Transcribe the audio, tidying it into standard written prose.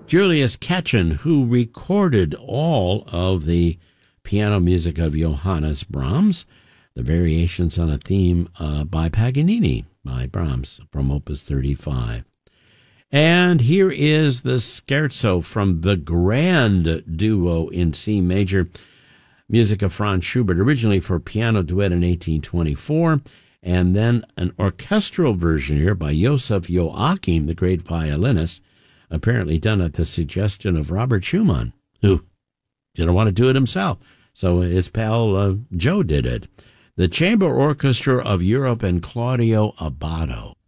Julius Ketchen, who recorded all of the piano music of Johannes Brahms, the variations on a theme by Paganini, by Brahms, from Opus 35. And here is the scherzo from the grand duo in C major, music of Franz Schubert, originally for piano duet in 1824, and then an orchestral version here by Joseph Joachim, the great violinist, apparently done at the suggestion of Robert Schumann, who didn't want to do it himself. So his pal Joe did it. The Chamber Orchestra of Europe and Claudio Abbado.